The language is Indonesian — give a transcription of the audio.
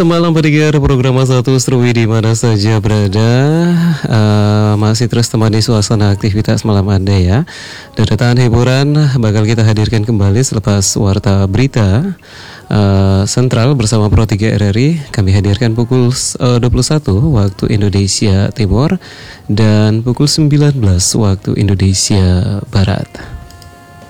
malam pendengar program Satu Seruwi di mana saja berada, masih terus temani suasana aktivitas malam Anda ya. Deretan hiburan bakal kita hadirkan kembali selepas warta berita sentral bersama Pro 3 RRI. Kami hadirkan pukul 21 waktu Indonesia Timur dan pukul 19 waktu Indonesia Barat.